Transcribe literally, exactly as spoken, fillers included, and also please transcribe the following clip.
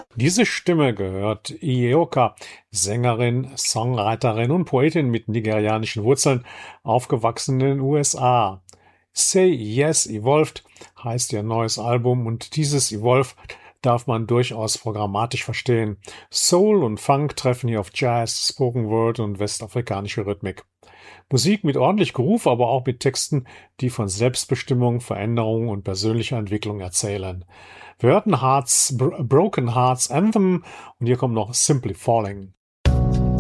Diese Stimme gehört Ieoka, Sängerin, Songwriterin und Poetin mit nigerianischen Wurzeln, aufgewachsen in den U S A. Say Yes Evolved heißt ihr neues Album und dieses Evolve darf man durchaus programmatisch verstehen. Soul und Funk treffen hier auf Jazz, Spoken Word und westafrikanische Rhythmik. Musik mit ordentlich Groove, aber auch mit Texten, die von Selbstbestimmung, Veränderung und persönlicher Entwicklung erzählen. Wir hörten Hearts, Broken Hearts Anthem und hier kommt noch Simply Falling.